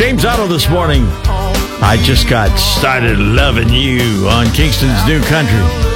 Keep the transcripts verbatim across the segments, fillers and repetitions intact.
James Otto this morning. I just got started loving you on Kingston's New Country.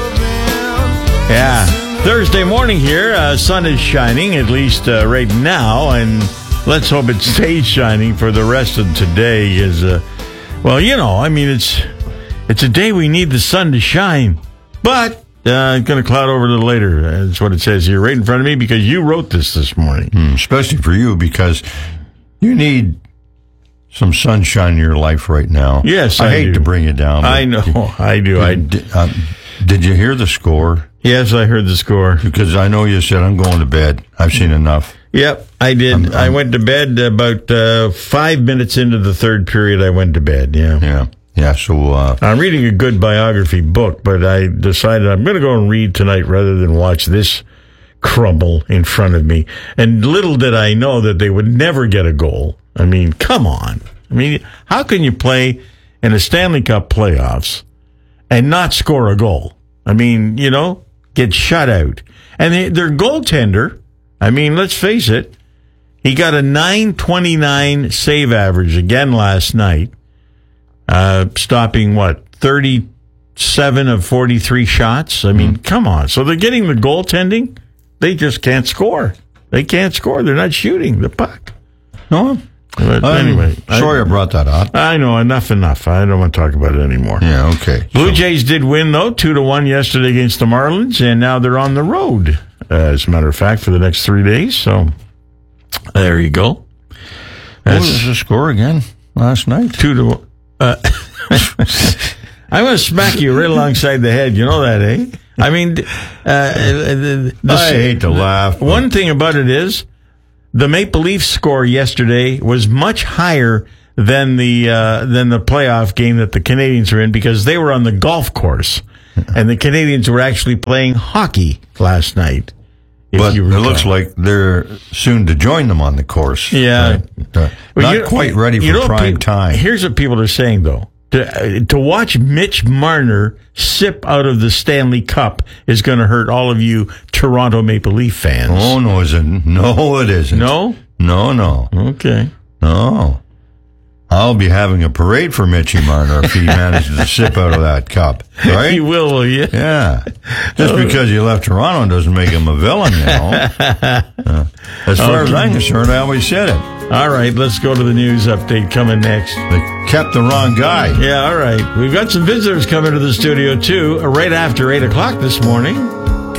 Yeah, Thursday morning here. Uh, sun is shining, at least uh, right now, and let's hope it stays shining for the rest of today. Is uh, well, you know, I mean, it's it's a day we need the sun to shine, but uh, it's going to cloud over a little later. That's what it says here, right in front of me, because you wrote this this morning, mm, especially for you, because you need some sunshine in your life right now. Yes, I, I hate do. to bring you down. I know, I do. I did, uh, did you hear the score? Yes, I heard the score. Because I know you said, I'm going to bed. I've seen enough. Yep, I did. I'm, I'm, I went to bed about uh, five minutes into the third period. I went to bed, yeah. Yeah, yeah. So uh, I'm reading a good biography book, but I decided I'm going to go and read tonight rather than watch this crumble in front of me. And little did I know that they would never get a goal. I mean, come on. I mean, how can you play in a Stanley Cup playoffs and not score a goal? I mean, you know, get shut out. And they, their goaltender, I mean, let's face it, he got a nine twenty-nine save average again last night, uh, stopping, what, thirty-seven of forty-three shots? I mean, mm-hmm. come on. So they're getting the goaltending. They just can't score. They can't score. They're not shooting the puck. No. But I'm anyway. Sorry I, I brought that up. I know. Enough, enough. I don't want to talk about it anymore. Yeah, okay. Blue so. Jays did win, though, two to one yesterday against the Marlins, and now they're on the road, uh, as a matter of fact, for the next three days. So there you go. That's, what was the score again last night? Two to one. Uh, I'm going to smack you right alongside the head. You know that, eh? I mean, uh, the, the, I hate to laugh. One but. thing about it is the Maple Leafs score yesterday was much higher than the uh, than the playoff game that the Canadians were in, because they were on the golf course, and the Canadians were actually playing hockey last night. But it looks like they're soon to join them on the course. Yeah. Right? Uh, well, not you, quite ready for you know, prime people, time. Here's what people are saying, though. To, uh, to watch Mitch Marner sip out of the Stanley Cup is going to hurt all of you Toronto Maple Leaf fans. Oh, no, it isn't. No, it isn't. No? No, no. Okay. No. I'll be having a parade for Mitchie Marner if he manages to sip out of that cup. Right? He will, will you? Yeah. Just because he left Toronto doesn't make him a villain, you know. Uh, as far okay. as I'm concerned, I always said it. All right, let's go to the news update coming next. They kept the wrong guy. Yeah, all right. We've got some visitors coming to the studio, too, right after eight o'clock this morning.